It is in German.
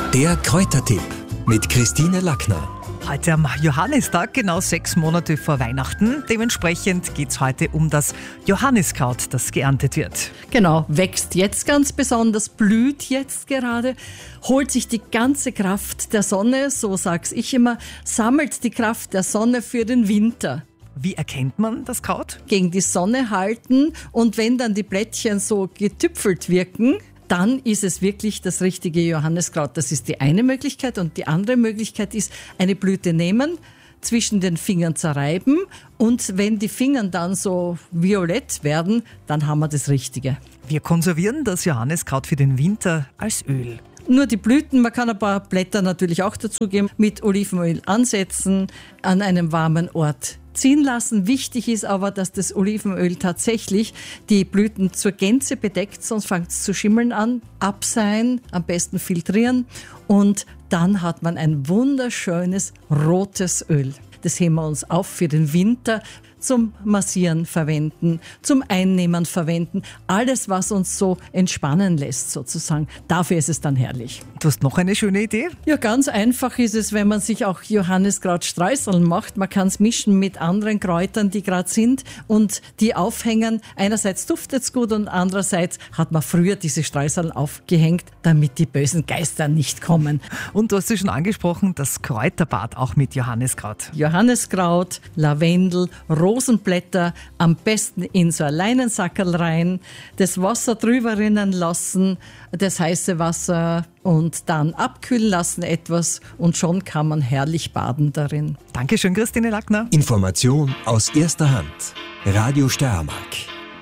Der Kräutertipp mit Christine Lackner. Heute am Johannistag, genau 6 Monate vor Weihnachten. Dementsprechend geht es heute um das Johanniskraut, das geerntet wird. Genau, wächst jetzt ganz besonders, blüht jetzt gerade, holt sich die ganze Kraft der Sonne, so sag's ich immer, sammelt die Kraft der Sonne für den Winter. Wie erkennt man das Kraut? Gegen die Sonne halten und wenn dann die Blättchen so getüpfelt wirken, dann ist es wirklich das richtige Johanniskraut. Das ist die eine Möglichkeit. Und die andere Möglichkeit ist, eine Blüte nehmen, zwischen den Fingern zerreiben und wenn die Finger dann so violett werden, dann haben wir das Richtige. Wir konservieren das Johanniskraut für den Winter als Öl. Nur die Blüten, man kann ein paar Blätter natürlich auch dazugeben, mit Olivenöl ansetzen, an einem warmen Ort ziehen lassen. Wichtig ist aber, dass das Olivenöl tatsächlich die Blüten zur Gänze bedeckt, sonst fängt es zu schimmeln an. Abseihen, am besten filtrieren und dann hat man ein wunderschönes rotes Öl. Das heben wir uns auf für den Winter, zum Massieren verwenden, zum Einnehmen verwenden. Alles, was uns so entspannen lässt sozusagen. Dafür ist es dann herrlich. Du hast noch eine schöne Idee? Ja, ganz einfach ist es, wenn man sich auch Johanniskraut-Streuseln macht. Man kann es mischen mit anderen Kräutern, die gerade sind und die aufhängen. Einerseits duftet es gut und andererseits hat man früher diese Streuseln aufgehängt, damit die bösen Geister nicht kommen. Und du hast es schon angesprochen, das Kräuterbad auch mit Johanniskraut. Johanniskraut, Lavendel, Rosenblätter, am besten in so ein Leinensackerl rein, das Wasser drüber rinnen lassen, das heiße Wasser und dann abkühlen lassen etwas und schon kann man herrlich baden darin. Dankeschön, Christine Lackner. Information aus erster Hand. Radio Steiermark.